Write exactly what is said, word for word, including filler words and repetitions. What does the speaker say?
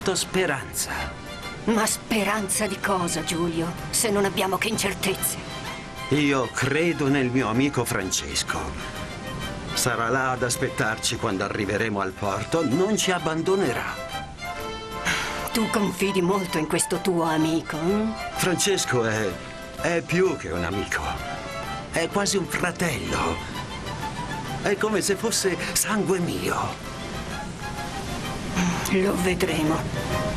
speranza. Ma speranza di cosa, Giulio? Se non abbiamo che incertezze. Io credo nel mio amico Francesco. Sarà là ad aspettarci quando arriveremo al porto. Non ci abbandonerà. Tu confidi molto in questo tuo amico, hm? Francesco è... è più che un amico. È quasi un fratello. È come se fosse sangue mio. Lo vedremo.